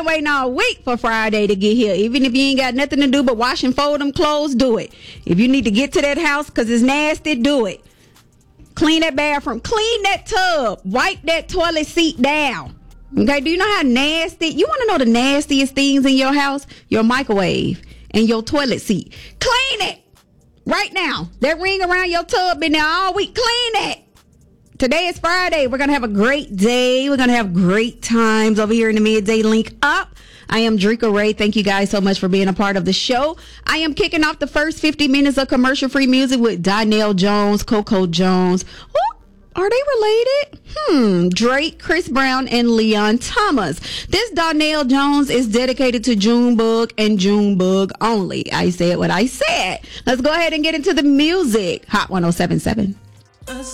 waiting all week for Friday to get here. Even if you ain't got nothing to do but wash and fold them clothes, do it. If you need to get to that house because it's nasty, do it. Clean that bathroom. Clean that tub. Wipe that toilet seat down. Okay, do you know how nasty? You want to know the nastiest things in your house? Your microwave and your toilet seat. Clean it right now. That ring around your tub been there all week. Clean it. Today is Friday. We're going to have a great day. We're going to have great times over here in the Midday Link Up. I am Drika Ray. Thank you guys so much for being a part of the show. I am kicking off the first 50 minutes of commercial-free music with Donnell Jones, Coco Jones. Are they related? Drake, Chris Brown, and Leon Thomas. This Donnell Jones is dedicated to Junebug and Junebug only. I said what I said. Let's go ahead and get into the music. Hot 107.7.